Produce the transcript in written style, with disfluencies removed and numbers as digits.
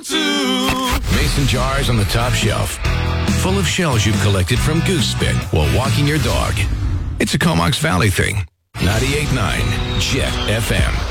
Mason jars on the top shelf, full of shells you've collected from goose spit while walking your dog. It's a Comox Valley thing. 98.9 Jet FM.